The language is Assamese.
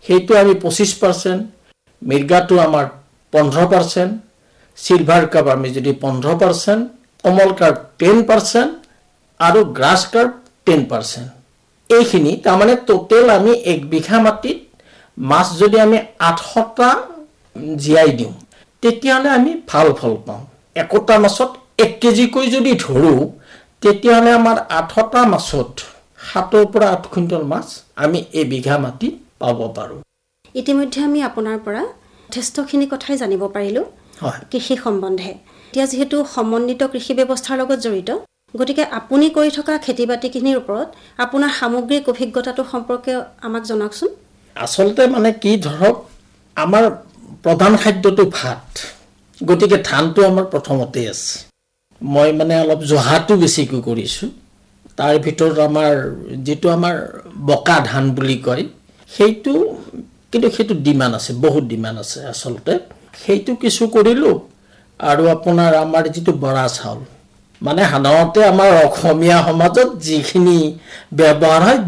সেইটো আমি 25%, মিৰ্গাটো আমাৰ 15%, সিলভাৰ কাপ আমি যদি 15%, কমল কাপ 10% আৰু গ্ৰাছ কাপ 10%। এইখিনি তাৰমানে টোটেল আমি 1 বিঘা মাটিত মাছ যদি আমি 800টা জীয়াই দিওঁ তেতিয়াহ'লে আমি ভাল ফল পাওঁ। একোটা মাছত 1 কেজিকৈ যদি ধৰোঁ তেতিয়াহ'লে আমাৰ 800টা মাছত 7 পৰা 8 কুইণ্টল মাছ আমি বিঘা মাটিত পাব পাৰোঁ। ইতিমধ্যে আমি আপোনাৰ পৰা যথেষ্টখিনি কথাই জানিব পাৰিলোঁ কৃষি সম্বন্ধে। এতিয়া যিহেতু সমন্বিত কৃষি ব্যৱস্থাৰ লগত জড়িত, গতিকে আপুনি কৰি থকা খেতি বাতিখিনিৰ ওপৰত আপোনাৰ সামগ্ৰিক অভিজ্ঞতাটো সম্পৰ্কে আমাক জনাওকচোন। আচলতে মানে কি ধৰক, আমাৰ প্ৰধান খাদ্যটো ভাত, গতিকে ধানটো আমাৰ প্ৰথমতে আছে। মই মানে অলপ জহাটো বেছিকৈ কৰিছোঁ। তাৰ ভিতৰত আমাৰ যিটো আমাৰ বকা ধান বুলি কয় সেইটো, কিন্তু সেইটো ডিমাণ্ড আছে, বহুত ডিমাণ্ড আছে আচলতে। সেইটো কিছু কৰিলোঁ। আৰু আপোনাৰ আমাৰ যিটো বৰা চাউল, মানে সাধাৰণতে আমাৰ অসমীয়া সমাজত যিখিনি ব্যৱহাৰ হয়